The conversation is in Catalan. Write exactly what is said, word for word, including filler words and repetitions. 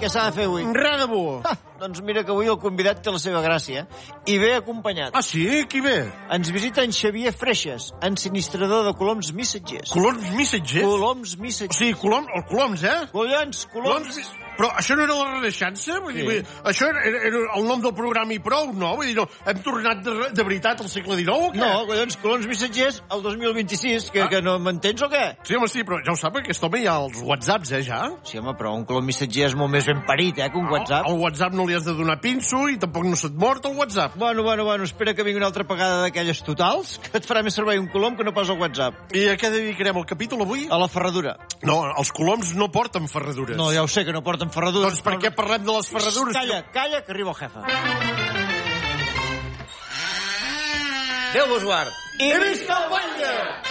què s'ha de fer avui? Res de bo. Ah, doncs mira que avui el convidat té la seva gràcia, i ve acompanyat. Ah, sí? Qui ve? Ens visita en Xavier Freixes, ensinistrador de coloms missatgers. Coloms missatgers? Coloms O missatgers. sigui, colom, el coloms, eh? Collons, coloms... Coloms... Però això no era la Renaixença? Vull dir, Sí. vull dir, això era, era el nom del programa i prou, no? Vull dir, no, hem tornat de, de veritat al segle dinou o què? No, collons, coloms missatgers el dos mil vint-i-sis, que, Ah. que no m'entens o què? Sí, home, sí, però ja ho sap, aquest home hi ha els whatsapps, eh, ja? Sí, home, però un colom missatger és molt més ben parit, eh, que un WhatsApp. Al WhatsApp no li has de donar pinso i tampoc no se't mort el WhatsApp. Bueno, bueno, bueno, espera que vingui una altra pagada d'aquelles totals, que et farà més servei un colom que no pas el WhatsApp. I a què dedicarem el capítol avui? A la ferradura. No, els coloms no porten ferradures. No, ja ho sé, que no porten ferradures. Doncs per què parlem de les ferradures? Calla, calla, que arriba el jefe. Déu vos guard. I visca el batlle!